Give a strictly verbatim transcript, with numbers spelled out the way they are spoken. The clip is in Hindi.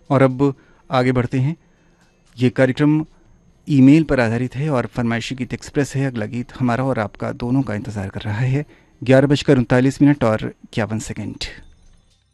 और अब आगे बढ़ते हैं। ये कार्यक्रम ईमेल पर आधारित है और फरमाइशी गीत एक्सप्रेस है। अगला गीत हमारा और आपका दोनों का इंतज़ार कर रहा है। ग्यारह बजकर उनतालीस मिनट और इक्यावन सेकेंड।